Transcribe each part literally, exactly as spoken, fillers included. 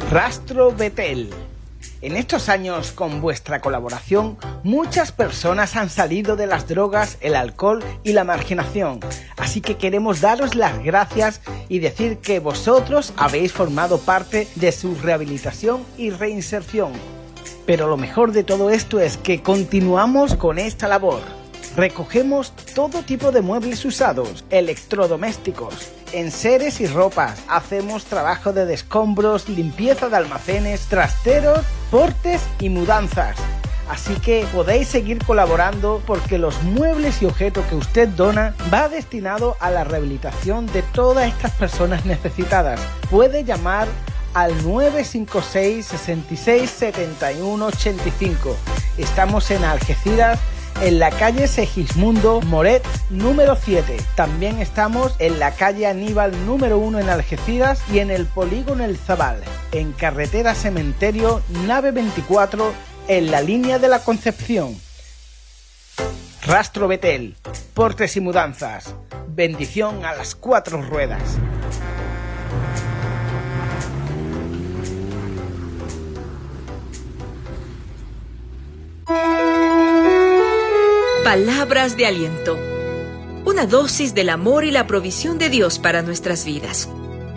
Rastro Betel. En estos años, con vuestra colaboración, muchas personas han salido de las drogas, el alcohol y la marginación. Así que queremos daros las gracias y decir que vosotros habéis formado parte de su rehabilitación y reinserción. Pero lo mejor de todo esto es que continuamos con esta labor. Recogemos todo tipo de muebles usados, electrodomésticos, enseres y ropas. Hacemos trabajo de descombros, limpieza de almacenes, trasteros, portes y mudanzas. Así que podéis seguir colaborando porque los muebles y objetos que usted dona va destinado a la rehabilitación de todas estas personas necesitadas. Puede llamar al nueve cinco seis, seis seis, siete uno ocho cinco. Estamos en Algeciras, en la calle Segismundo Moret número siete. También estamos en la calle Aníbal número uno en Algeciras y en el polígono El Zabal, en carretera Cementerio nave veinticuatro, en la línea de la Concepción. Rastro Betel, portes y mudanzas. Bendición a las cuatro ruedas. Palabras de aliento. Una dosis del amor y la provisión de Dios para nuestras vidas.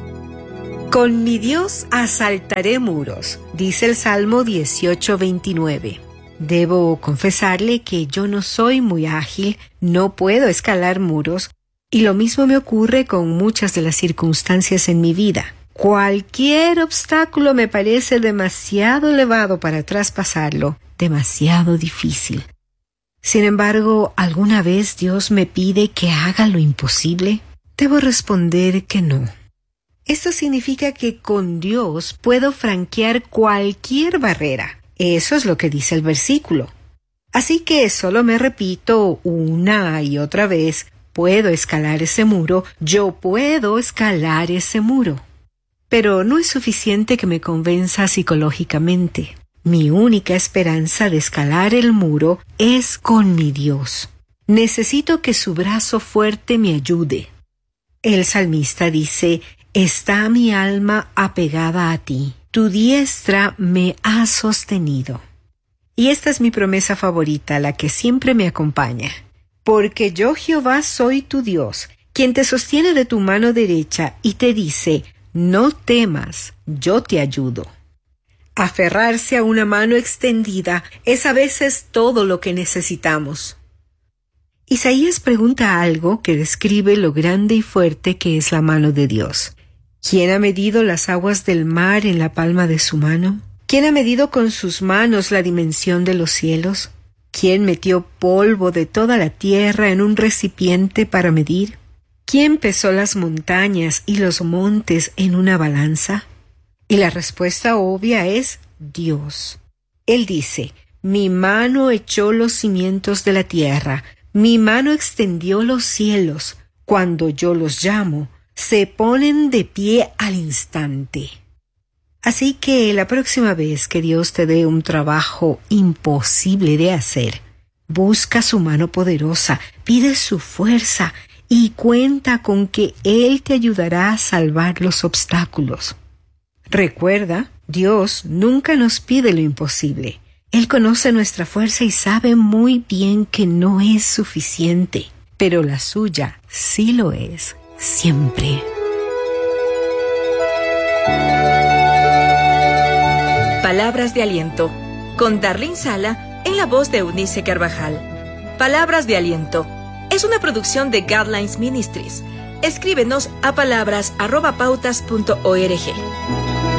Con mi Dios asaltaré muros, dice el Salmo dieciocho veintinueve. Debo confesarle que yo no soy muy ágil, no puedo escalar muros, y lo mismo me ocurre con muchas de las circunstancias en mi vida. Cualquier obstáculo me parece demasiado elevado para traspasarlo, demasiado difícil. Sin embargo, ¿alguna vez Dios me pide que haga lo imposible? Debo responder que no. Esto significa que con Dios puedo franquear cualquier barrera. Eso es lo que dice el versículo. Así que solo me repito una y otra vez, puedo escalar ese muro, yo puedo escalar ese muro. Pero no es suficiente que me convenza psicológicamente. Mi única esperanza de escalar el muro es con mi Dios. Necesito que su brazo fuerte me ayude. El salmista dice, «Está mi alma apegada a ti, tu diestra me ha sostenido». Y esta es mi promesa favorita, la que siempre me acompaña. «Porque yo, Jehová, soy tu Dios, quien te sostiene de tu mano derecha y te dice, no temas, yo te ayudo». Aferrarse a una mano extendida es a veces todo lo que necesitamos. Isaías pregunta algo que describe lo grande y fuerte que es la mano de Dios. ¿Quién ha medido las aguas del mar en la palma de su mano? ¿Quién ha medido con sus manos la dimensión de los cielos? ¿Quién metió polvo de toda la tierra en un recipiente para medir? ¿Quién pesó las montañas y los montes en una balanza? Y la respuesta obvia es Dios. Él dice, mi mano echó los cimientos de la tierra, mi mano extendió los cielos. Cuando yo los llamo, se ponen de pie al instante. Así que la próxima vez que Dios te dé un trabajo imposible de hacer, busca su mano poderosa, pide su fuerza y cuenta con que Él te ayudará a salvar los obstáculos. Recuerda, Dios nunca nos pide lo imposible. Él conoce nuestra fuerza y sabe muy bien que no es suficiente, pero la suya sí lo es, siempre. Palabras de aliento, con Darlene Sala en la voz de Eunice Carvajal. Palabras de aliento es una producción de Guidelines Ministries. Escríbenos a palabras arroba pautas punto org.